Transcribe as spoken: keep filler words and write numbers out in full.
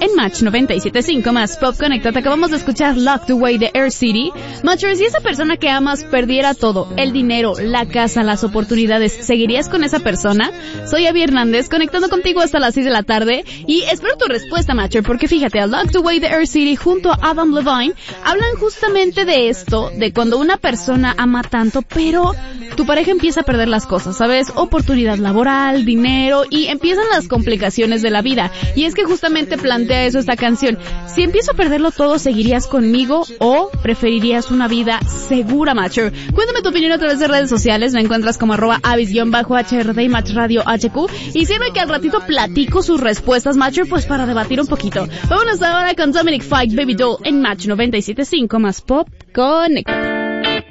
en Match noventa y siete punto cinco más Pop Connecta. Te acabamos de escuchar Locked Away de Air City. Matcher, si esa persona que amas perdiera todo, el dinero, la casa, las oportunidades, ¿seguirías con esa persona? Soy Abby Hernández, conectando contigo hasta las seis de la tarde y espero tu respuesta, Matcher, porque fíjate, a Locked Away de Air City junto a Adam Levine hablan justamente de esto, de cuando una persona ama tanto, pero tu pareja empieza a perder las cosas, ¿sabes? Oportunidad laboral, dinero, y empiezan las complicaciones de la vida. Y es que justamente plantea eso esta canción. Si empiezo a perderlo todo, ¿seguirías conmigo o preferirías una vida segura, Matcher? Cuéntame tu opinión a través de redes sociales. Me encuentras como arroba avis-H R D y Match Radio H Q. Y sirve que al ratito platico sus respuestas, Matcher, pues para debatir un poquito. Vámonos ahora con Dominic Fike, Baby Doll en Match noventa y siete punto cinco más Pop Connect.